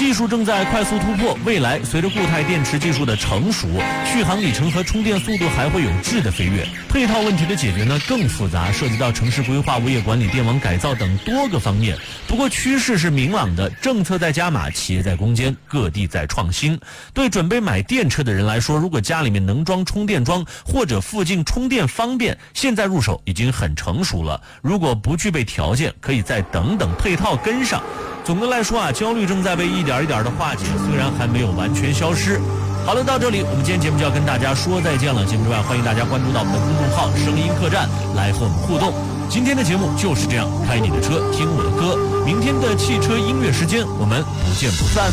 技术正在快速突破，未来随着固态电池技术的成熟，续航里程和充电速度还会有质的飞跃。配套问题的解决呢更复杂，涉及到城市规划、物业管理、电网改造等多个方面。不过趋势是明朗的，政策在加码，企业在攻坚，各地在创新。对准备买电车的人来说，如果家里面能装充电桩或者附近充电方便，现在入手已经很成熟了。如果不具备条件，可以再等等配套跟上。总的来说啊，焦虑正在被一点一点的化解，虽然还没有完全消失。好了，到这里我们今天节目就要跟大家说再见了。节目之外，欢迎大家关注到我们的公众号声音客栈来和我们互动。今天的节目就是这样，开你的车听我的歌，明天的汽车音乐时间我们不见不散。